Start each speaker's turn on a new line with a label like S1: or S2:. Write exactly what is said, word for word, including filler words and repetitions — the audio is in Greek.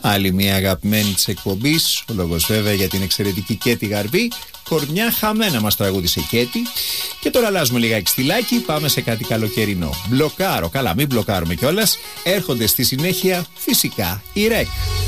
S1: Άλλη μια αγαπημένη της εκπομπής, ο λόγος βέβαια για την εξαιρετική Κέτη Γαρβή. Κορμιά χαμένα μας τραγούδισε Κέτη. Και τώρα αλλάζουμε λιγάκι στυλάκι, πάμε σε κάτι καλοκαιρινό. Μπλοκάρω, καλά μην μπλοκάρουμε κιόλας. Έρχονται στη συνέχεια φυσικά οι ρεκ.